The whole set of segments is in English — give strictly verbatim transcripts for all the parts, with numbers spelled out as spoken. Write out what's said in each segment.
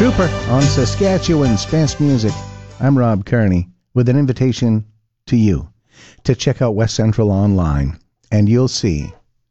Trooper on Saskatchewan's Best Music. I'm Rob Kearney with an invitation to you to check out West Central online, and you'll see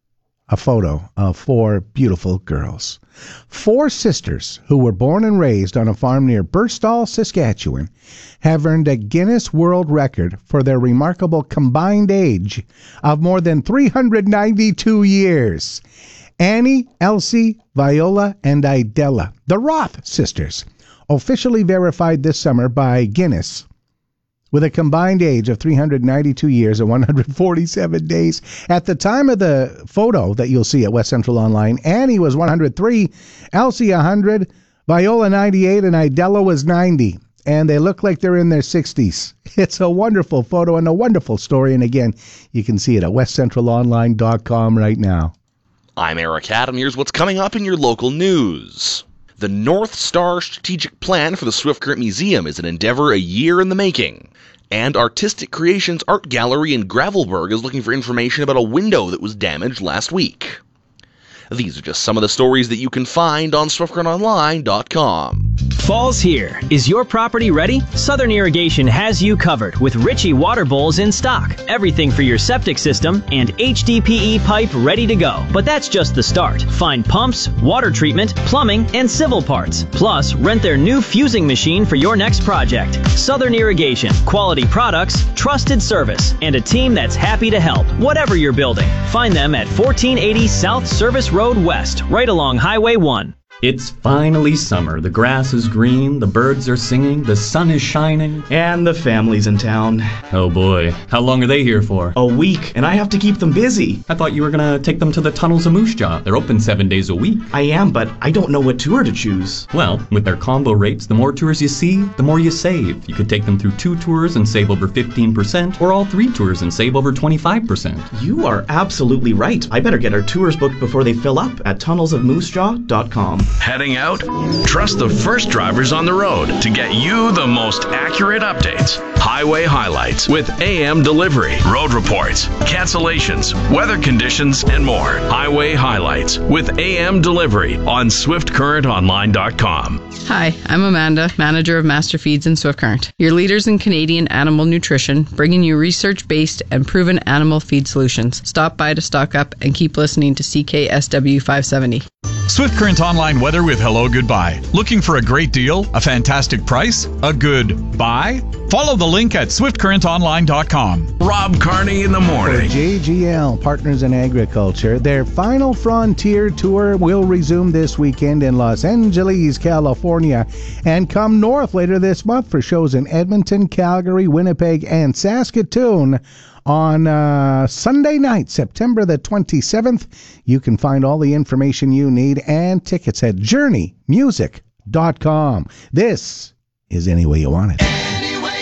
a photo of four beautiful girls. Four sisters who were born and raised on a farm near Burstall, Saskatchewan, have earned a Guinness World Record for their remarkable combined age of more than three hundred ninety-two years. Annie, Elsie, Viola, and Idella, the Roth sisters, officially verified this summer by Guinness with a combined age of three hundred ninety-two years and one hundred forty-seven days. At the time of the photo that you'll see at West Central Online, Annie was one hundred three, Elsie one hundred, Viola ninety-eight, and Idella was ninety. And they look like they're in their sixties. It's a wonderful photo and a wonderful story. And again, you can see it at west central online dot com right now. I'm Eric Adam. Here's what's coming up in your local news. The North Star Strategic Plan for the Swift Current Museum is an endeavor a year in the making. And Artistic Creations Art Gallery in Gravelburg is looking for information about a window that was damaged last week. These are just some of the stories that you can find on swift current online dot com. Fall's here. Is your property ready? Southern Irrigation has you covered with Ritchie water bowls in stock. Everything for your septic system and H D P E pipe ready to go. But that's just the start. Find pumps, water treatment, plumbing, and civil parts. Plus, rent their new fusing machine for your next project. Southern Irrigation. Quality products, trusted service, and a team that's happy to help. Whatever you're building. Find them at fourteen eighty South Service Road West, right along Highway one. It's finally summer. The grass is green, the birds are singing, the sun is shining. And the family's in town. Oh boy. How long are they here for? A week, and I have to keep them busy. I thought you were gonna take them to the Tunnels of Moose Jaw. They're open seven days a week. I am, but I don't know what tour to choose. Well, with their combo rates, the more tours you see, the more you save. You could take them through two tours and save over fifteen percent, or all three tours and save over twenty-five percent. You are absolutely right. I better get our tours booked before they fill up at tunnels of moose jaw dot com. Heading out? Trust the first drivers on the road to get you the most accurate updates. Highway highlights with A M delivery, road reports, cancellations, weather conditions, and more. Highway highlights with A M delivery on swift current online dot com. Hi, I'm Amanda, manager of Master Feeds and Swift Current, your leaders in Canadian animal nutrition, bringing you research-based and proven animal feed solutions. Stop by to stock up and keep listening to C K S W five seventy. Swift Current Online weather with Hello Goodbye. Looking for a great deal, a fantastic price, a good buy? Follow the link at swift current online dot com. Rob Kearney in the morning. For J G L, Partners in Agriculture, their Final Frontier Tour will resume this weekend in Los Angeles, California, and come north later this month for shows in Edmonton, Calgary, Winnipeg, and Saskatoon. On uh, Sunday night, September the twenty-seventh, you can find all the information you need and tickets at journey music dot com. This is Any Way You Want It.